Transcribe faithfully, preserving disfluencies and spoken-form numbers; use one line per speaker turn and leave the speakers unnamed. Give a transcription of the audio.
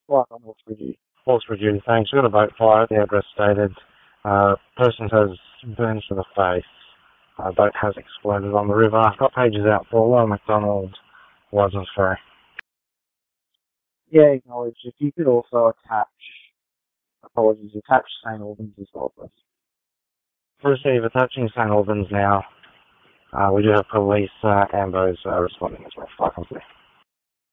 Right, I'm all for you.
Horsewood Duty, thanks. We've got a boat fire, the address stated. Uh, person has burns to the face. Uh, boat has exploded on the river. Got pages out for Lower McDonald, wasn't free.
Yeah, acknowledged. If you could also attach, apologies, attach Saint Albans as well, please.
Receive attaching Saint Albans now. Uh, we do have police uh, ambos uh, responding as well. Fire company.